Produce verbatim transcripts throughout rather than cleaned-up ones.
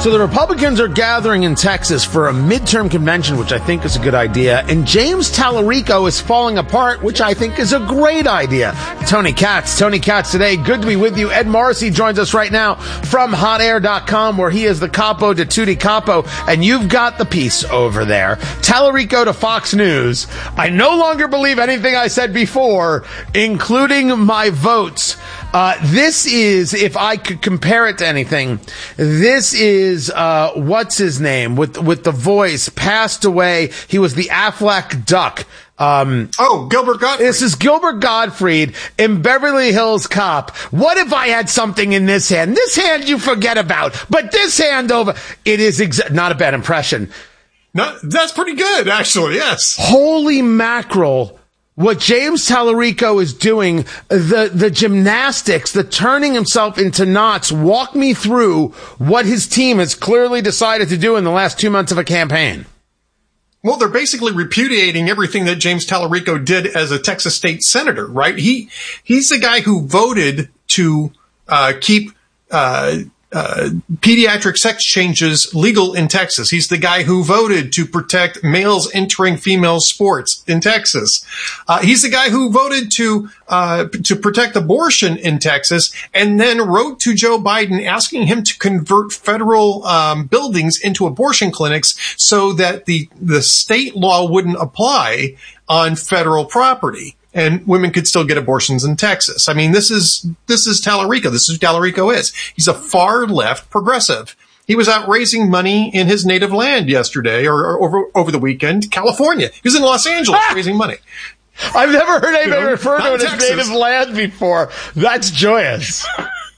So the Republicans are gathering in Texas for a midterm convention, which I think is a good idea. And James Tallarico is falling apart, which I think is a great idea. Tony Katz, Tony Katz today. Good to be with you. Ed Morrissey joins us right now from hot air dot com, where he is the capo de tutti capo. And you've got the piece over there. Tallarico to Fox News. I no longer believe anything I said before, including my votes. Uh, this is, if I could compare it to anything, this is, uh, what's his name with, with the voice, passed away. He was the Aflac Duck. Um, oh, Gilbert Gottfried. This is Gilbert Gottfried in Beverly Hills Cop. What if I had something in this hand? This hand you forget about, but this hand over, it is exa- not a bad impression. No, that's pretty good, actually, yes. Holy mackerel. What James Tallarico is doing, the, the gymnastics, the turning himself into knots, walk me through what his team has clearly decided to do in the last two months of a campaign. Well, they're basically repudiating everything that James Tallarico did as a Texas state senator, right? He, he's the guy who voted to, uh, keep, uh, Uh, pediatric sex changes legal in Texas. He's the guy who voted to protect males entering female sports in Texas. Uh, he's the guy who voted to, uh, to protect abortion in Texas, and then wrote to Joe Biden asking him to convert federal, um, buildings into abortion clinics so that the, the state law wouldn't apply on federal property. And women could still get abortions in Texas. I mean, this is, this is Tallarico. This is who Tallarico is. He's a far left progressive. He was out raising money in his native land yesterday or, or over, over the weekend, California. He was in Los Angeles ah! raising money. I've never heard anybody you know, refer to it as Texas. native land before. That's joyous.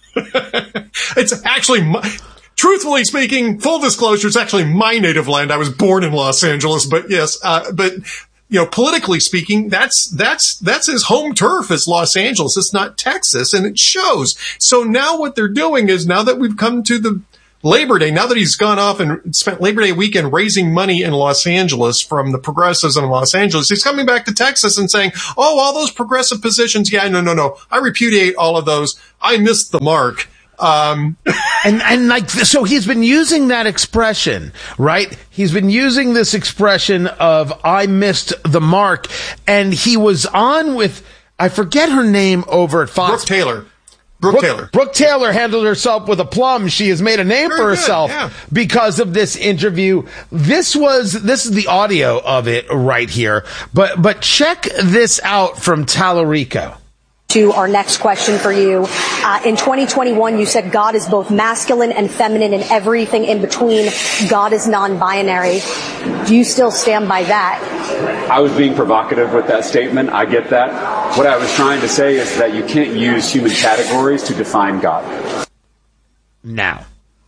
It's actually my, truthfully speaking, full disclosure, it's actually my native land. I was born in Los Angeles, but yes, uh, but you know, politically speaking, that's, that's, that's his home turf is Los Angeles. It's not Texas, and it shows. So now what they're doing is, now that we've come to the Labor Day, now that he's gone off and spent Labor Day weekend raising money in Los Angeles from the progressives in Los Angeles, he's coming back to Texas and saying, oh, all those progressive positions. Yeah, no, no, no. I repudiate all of those. I missed the mark. Um, and, and like, so he's been using that expression, right? He's been using this expression of, I missed the mark. And he was on with, I forget her name over at Fox. Brooke Taylor. Brooke, Brooke Taylor. Brooke Taylor handled herself with aplomb. She has made a name Very for good, herself yeah. because of this interview. This was, this is the audio of it right here. But, but check this out from Tallarico. To our next question for you. Uh, in twenty twenty-one, you said God is both masculine and feminine and everything in between. God is non-binary. Do you still stand by that? I was being provocative with that statement. I get that. What I was trying to say is that you can't use human categories to define God. Now,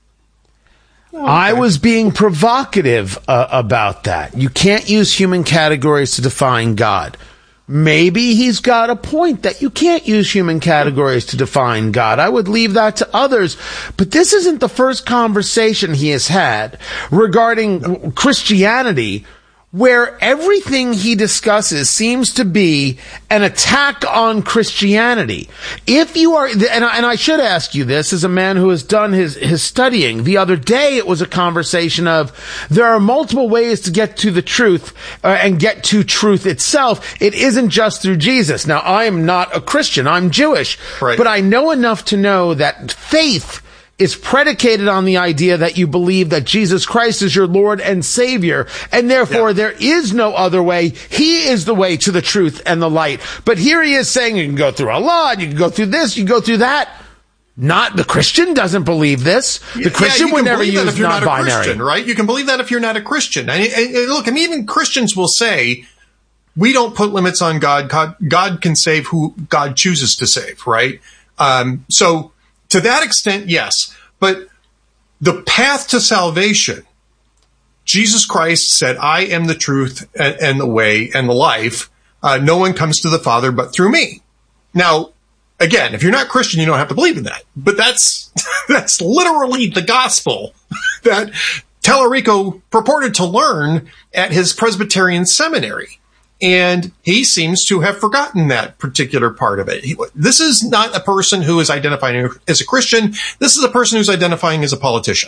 okay. I was being provocative uh, about that. You can't use human categories to define God. Maybe he's got a point that you can't use human categories to define God. I would leave that to others. But this isn't the first conversation he has had regarding Christianity, where everything he discusses seems to be an attack on Christianity. If you are, and I, and I should ask you this as a man who has done his, his studying. The other day it was a conversation of, there are multiple ways to get to the truth uh, and get to truth itself. It isn't just through Jesus. Now, I am not a Christian. I'm Jewish. Right. But I know enough to know that faith is predicated on the idea that you believe that Jesus Christ is your Lord and Savior, and therefore yeah. there is no other way. He is the way to the truth and the light. But here he is saying you can go through Allah, you can go through this, you can go through that. Not the Christian doesn't believe this. The Christian yeah, would never use if you're non-binary. Not a Christian, right? You can believe that if you're not a Christian. And, and, and look, I mean, even Christians will say, we don't put limits on God. God, God can save who God chooses to save, right? Um, so to that extent, yes. But the path to salvation, Jesus Christ said, I am the truth and, and the way and the life. Uh, no one comes to the Father but through me. Now, again, if you're not Christian, you don't have to believe in that. But that's, that's literally the gospel that Tallarico purported to learn at his Presbyterian seminary. And he seems to have forgotten that particular part of it. He, this is not a person who is identifying as a Christian. This is a person who's identifying as a politician.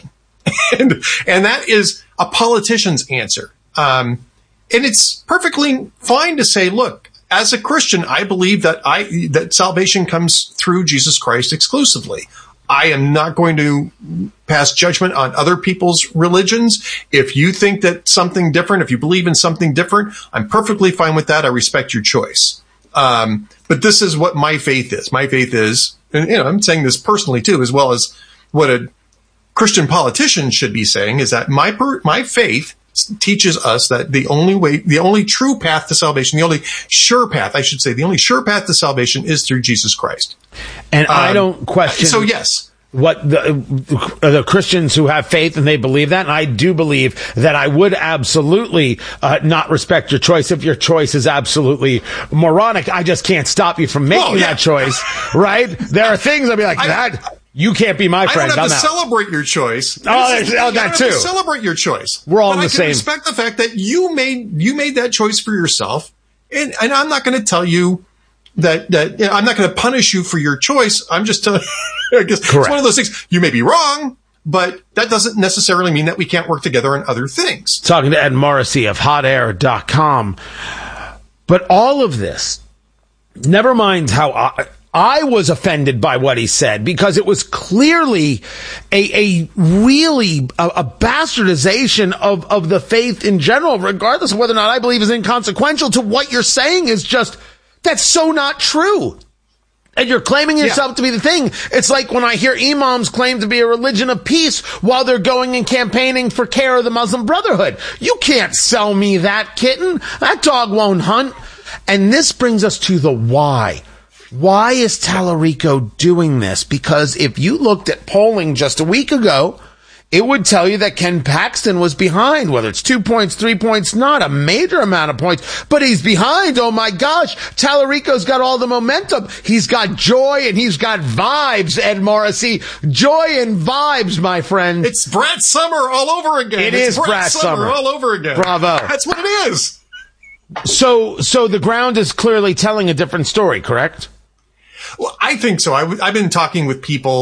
and, and that is a politician's answer. Um, and it's perfectly fine to say, look, as a Christian, I believe that I, that salvation comes through Jesus Christ exclusively. I am not going to pass judgment on other people's religions. If you think that something different, if you believe in something different, I'm perfectly fine with that. I respect your choice. Um, but this is what my faith is. My faith is, and you know, I'm saying this personally too, as well as what a Christian politician should be saying, is that my per, my faith teaches us that the only way, the only true path to salvation, the only sure path, I should say, the only sure path to salvation is through Jesus Christ. And um, I don't question. So yes. What the, the Christians who have faith and they believe that, and I do believe that I would absolutely uh, not respect your choice if your choice is absolutely moronic. I just can't stop you from making oh, yeah. that choice, right? There are things I'll be like, I, that you can't be my friend. I don't have I'm to out. celebrate your choice. Oh, oh that have too. To celebrate your choice. We're all but in the I same. I respect the fact that you made you made that choice for yourself, and and I'm not going to tell you that that you know, I'm not going to punish you for your choice. I'm just telling. I guess Correct. It's one of those things. You may be wrong, but that doesn't necessarily mean that we can't work together on other things. Talking to Ed Morrissey of hot air dot com. But all of this, never mind how I, I was offended by what he said, because it was clearly a, a really a, a bastardization of, of the faith in general, regardless of whether or not I believe is inconsequential to what you're saying is just, that's so not true. And you're claiming yourself yeah. to be the thing. It's like when I hear imams claim to be a religion of peace while they're going and campaigning for care of the Muslim Brotherhood. You can't sell me that kitten. That dog won't hunt. And this brings us to the why. Why is Tallarico doing this? Because if you looked at polling just a week ago, it would tell you that Ken Paxton was behind, whether it's two points, three points, not a major amount of points, but he's behind. Oh my gosh. Tallarico's got all the momentum. He's got joy and he's got vibes, Ed Morrissey. Joy and vibes, my friend. It's Brat Summer all over again. It it's is Brat, Brat Summer, Summer all over again. Bravo. That's what it is. So, so the ground is clearly telling a different story, correct? Well, I think so. I w- I've been talking with people